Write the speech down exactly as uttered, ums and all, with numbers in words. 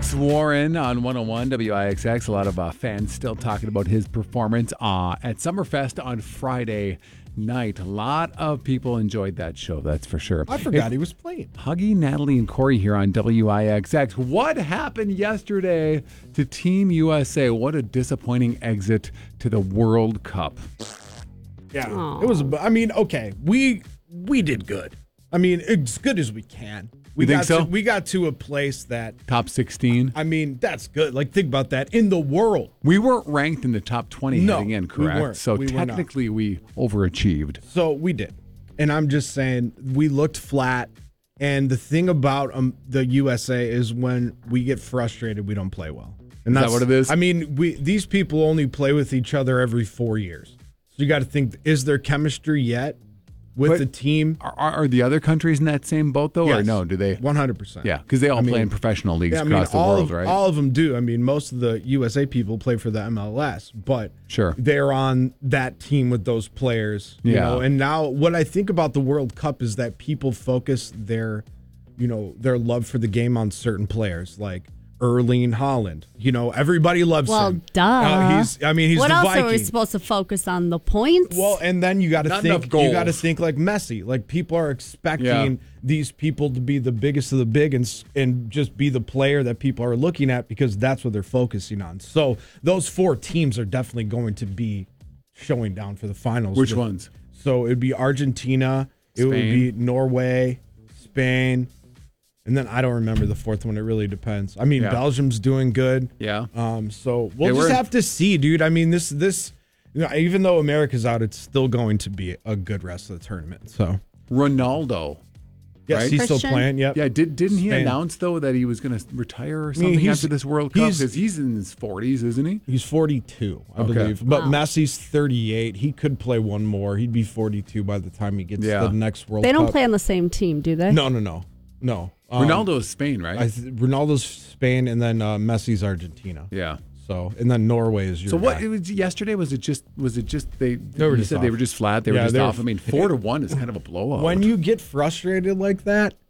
Alex Warren on one oh one W I X X. A lot of uh, fans still talking about his performance uh, at Summerfest on Friday night. A lot of people enjoyed that show, that's for sure. I forgot It, he was playing. Huggy, Natalie, and Corey here on W I X X. What happened yesterday to Team U S A? What a disappointing exit to the World Cup. Yeah, Aww. it was. I mean, okay, we we did good. I mean, as good as we can. We You think got so? To, we got to a place that, Top sixteen. I mean, that's good. Like, think about that in the world. We weren't ranked in the top twenty No, heading in, we correct? weren't. So We were not. technically we overachieved. So we did, and I'm just saying we looked flat. And the thing about um, the U S A is when we get frustrated, we don't play well. And Is that that's what it is? I mean, we these people only play with each other every four years. So you got to think: is there chemistry yet with But- the team? Are, are the other countries in that same boat, though, or Yes. no? Do they? one hundred percent. Yeah, because they all I play mean- in professional leagues Yeah, I mean, across the all world, of, right? all of them do. I mean, most of the U S A people play for the M L S, but Sure. they're on that team with those players. You Yeah. know? And now what I think about the World Cup is that people focus their, you know, their love for the game on certain players, like Erling Haaland. You know, everybody loves Well, him. duh. Uh, he's, I mean, he's what the else Viking. are we supposed to focus on? The points? Well, and then you got to Not think. enough goals. You got to think like Messi. Like people are expecting Yeah. these people to be the biggest of the big and s- and just be the player that people are looking at because that's what they're focusing on. So those four teams are definitely going to be showing down for the finals. Which With- ones? So it would be Argentina. It would Spain. be Norway, Spain, and then I don't remember the fourth one. It really depends. I mean, Yeah. Belgium's doing good. Yeah. Um, so we'll They just were- have to see, dude. I mean, this this you know, even though America's out, it's still going to be a good rest of the tournament. So Ronaldo. yes, Right? he's still Christian? playing. Yep. Yeah, did, didn't he Spain. announce, though, that he was going to retire or mean, something he's- after this World Cup? he's- Because he's in his forties, isn't he? He's forty-two, I Okay. believe. But Wow. Messi's thirty-eight. He could play one more. He'd be forty-two by the time he gets Yeah. to the next World they Cup. don't play on the same team, do they? No, no, no, no. Um, Ronaldo is Spain, right? I th- Ronaldo's Spain, and then uh, Messi's Argentina. yeah. So, and then Norway is your So what? guy. It was yesterday. Was it just? Was it just they? They were you just said they off. were just flat. They Yeah, were just they were- off. I mean, four to one is kind of a blowout. When you get frustrated like that,